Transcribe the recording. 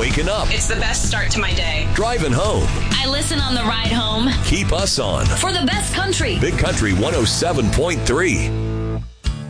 Waking up, It's the best start to my day. driving home. I listen on the ride home Keep us on for the best country. Big Country 107.3.